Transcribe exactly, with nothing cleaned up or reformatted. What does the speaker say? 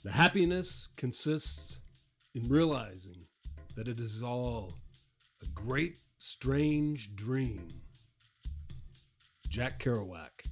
The happiness consists in realizing that it is all a great, strange dream. Jack Kerouac.